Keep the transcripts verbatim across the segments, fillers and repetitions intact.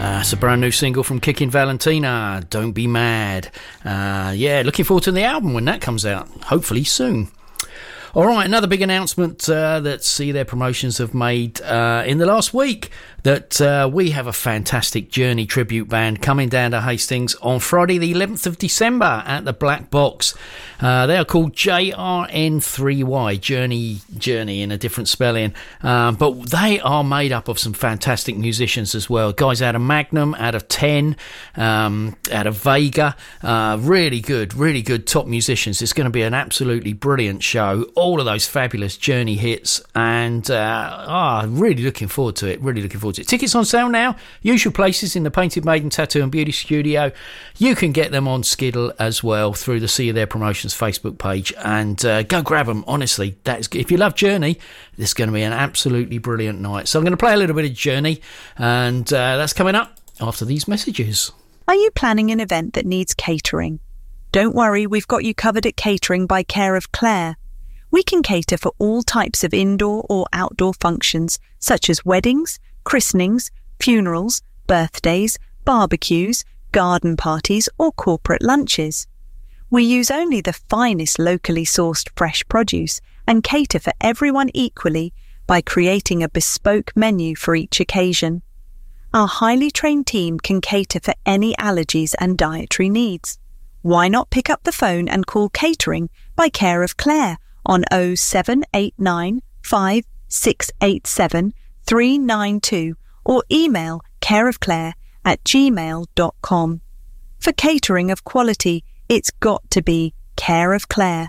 Uh, it's a brand new single from Kicking Valentina, Don't Be Mad. Uh, yeah, looking forward to the album when that comes out, hopefully soon. All right, another big announcement uh, that See Their Promotions have made uh, in the last week, that uh, we have a fantastic Journey tribute band coming down to Hastings on Friday the eleventh of December at the Black Box. Uh, they are called J R N three Y, Journey, Journey in a different spelling, um, but they are made up of some fantastic musicians as well. Guys out of Magnum, out of Ten, um, out of Vega, uh, really good, really good top musicians. It's going to be an absolutely brilliant show. All of those fabulous Journey hits, and uh, oh, really looking forward to it, really looking forward to it. Tickets on sale now, usual places in the Painted Maiden Tattoo and Beauty Studio. You can get them on Skiddle as well through the See Their Promotions Facebook page, and uh, go grab them. Honestly, that is, if you love Journey, this is going to be an absolutely brilliant night. So I'm going to play a little bit of Journey, and uh, that's coming up after these messages. Are you planning an event that needs catering? Don't worry, we've got you covered at Catering by Care of Claire. We can cater for all types of indoor or outdoor functions, such as weddings, christenings, funerals, birthdays, barbecues, garden parties, or corporate lunches. We use only the finest locally sourced fresh produce and cater for everyone equally by creating a bespoke menu for each occasion. Our highly trained team can cater for any allergies and dietary needs. Why not pick up the phone and call Catering by Care of Claire on oh seven eight nine, five six eight seven, three nine two or email careofclaire at gmail dot com. For catering of quality, it's got to be Care of Claire.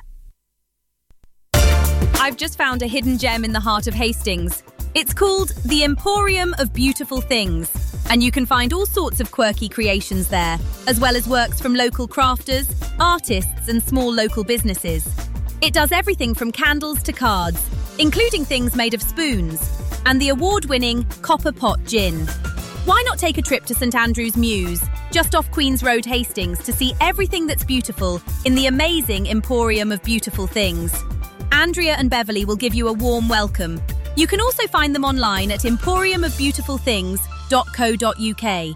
I've just found a hidden gem in the heart of Hastings. It's called the Emporium of Beautiful Things, and you can find all sorts of quirky creations there, as well as works from local crafters, artists and small local businesses. It does everything from candles to cards, including things made of spoons, and the award-winning Copper Pot Gin. Why not take a trip to St Andrew's Mews, just off Queen's Road, Hastings, to see everything that's beautiful in the amazing Emporium of Beautiful Things? Andrea and Beverly will give you a warm welcome. You can also find them online at emporium of beautiful things dot co dot uk.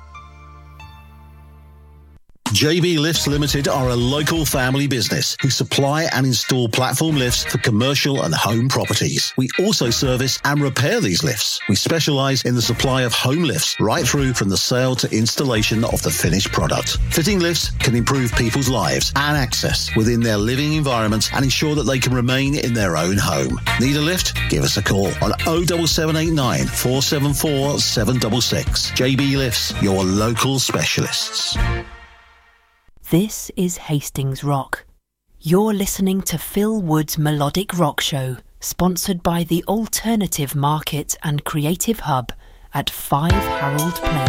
J B Lifts Limited are a local family business who supply and install platform lifts for commercial and home properties. We also service and repair these lifts. We specialise in the supply of home lifts right through from the sale to installation of the finished product. Fitting lifts can improve people's lives and access within their living environment and ensure that they can remain in their own home. Need a lift? Give us a call on oh seven seven eight nine, four seven four, seven six six. J B Lifts, your local specialists. This is Hastings Rock. You're listening to Phil Wood's Melodic Rock Show, sponsored by the Alternative Market and Creative Hub at five Harold Place.